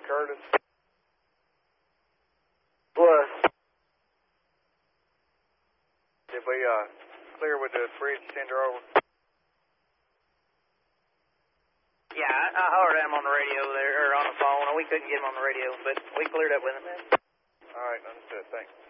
Curtis. What? Did we clear with the bridge tender over? Yeah, I heard him on the radio there, or on the phone. We couldn't get him on the radio, but we cleared up with him. All right, understood. Thanks.